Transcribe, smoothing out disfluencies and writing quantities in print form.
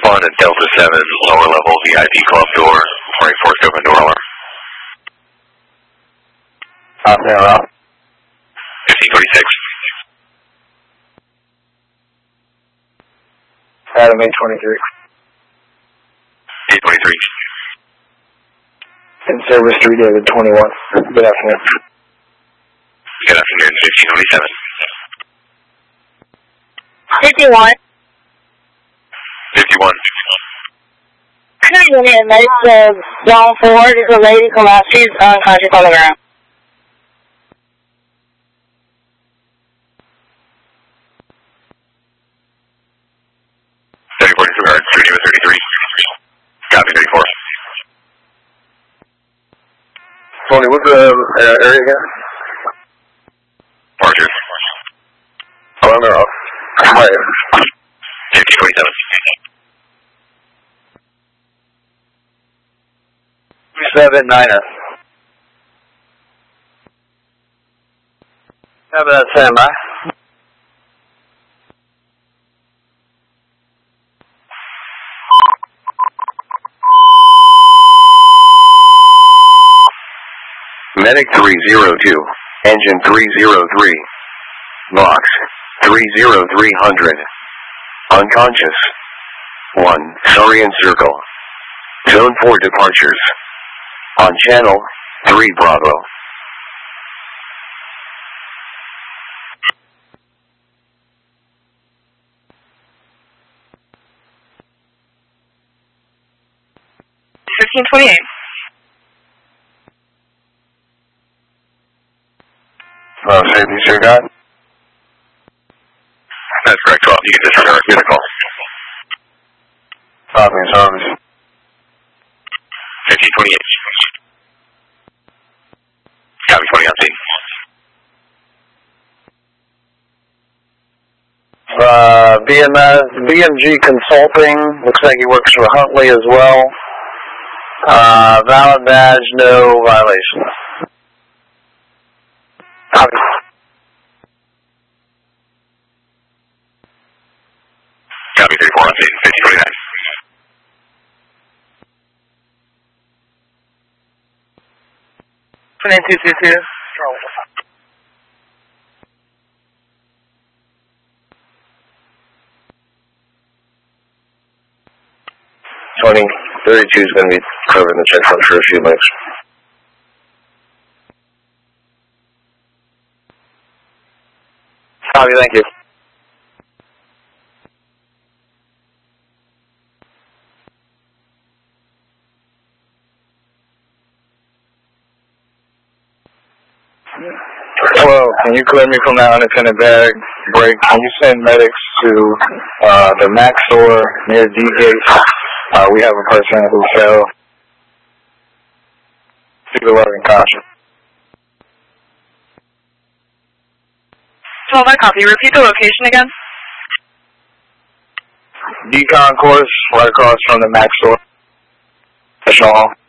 1 at Delta 7, lower level VIP club door, reporting forced open door alarm. Now, 1526. Adam 823. 823. In service 3 David 21. Good afternoon. Good afternoon, 1527. 51. 51. Unit medics zone 4. There's a lady collapsed. She's unconscious on the ground. Studio 33. Copy 34. Tony, what's the area again? Archer. Oh, no. Right. 1527. 7-9er. Have that standby. Medic 302, engine 303, Vox 30300, unconscious, 1, Surian Circle, Zone 4 departures, on channel 3 Bravo. $1528. Safety, sir, God. That's correct, 12. You can disregard our vehicle. Copy, service. 1528. Copy 20 on scene. BMG Consulting, looks like he works for Huntley as well. Valid badge, no violation. Copy. Copy 34 on scene, 1529. $222. Tony, 32 is going to be covering the checkpoint for a few minutes. Copy, thank you. Hello, can you clear me from that unattended bag break? Can you send medics to the MAC store near D-Gate? We have a person who fell. Super loving caution. So I copy. Repeat the location again. D-Concourse, right across from the MAC store. That's all.